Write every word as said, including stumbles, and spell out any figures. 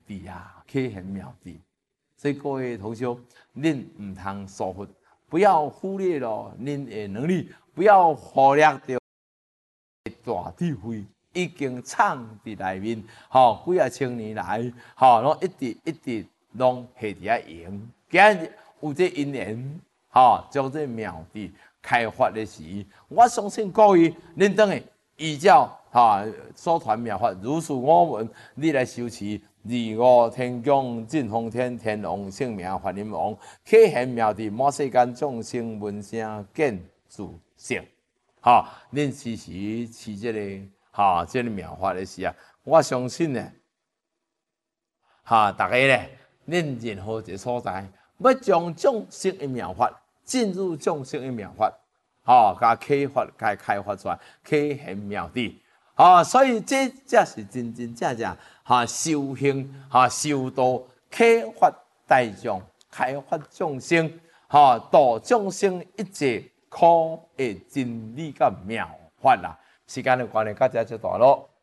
地啊，启显妙地。所以各位同学，恁唔通疏忽，不要忽略了恁的能力，不要忽略掉大智慧已经藏伫内面。吼、哦，几啊千年来，吼、哦，拢一直一直拢下伫遐用。今日有这因缘，吼、哦，将这妙地开发的时，我相信各位恁等下依照哈、哦、所传妙法，如是我闻，你来修持。二五天宫净风天天王性命法林王，启显妙地满世间众生闻声见自性。哈、哦，恁时时持这个哈、哦、这个妙法的时啊，我相信呢，哈、哦，大家呢，恁任何一个所在，要将众生的妙法进入众生的妙法，哈、哦，甲启发、甲开发出来，启显妙地。啊、哦，所以这才是真真正正哈修行哈修道，启发大众，开发众生，哈度众生一切苦的真理甲妙法啦。时间的关系，到这就大咯。